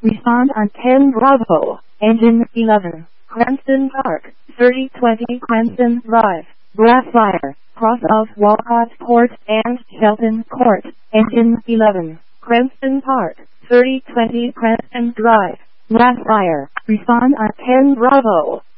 Respond on 10 Bravo. Engine 11. Cranston Park, 3020 Cranston Drive, Blackfriar, cross of Walcott Court and Shelton Court. Engine 11. Cranston Park, 3020 Cranston Drive, Blackfriar. Respond on 10 Bravo.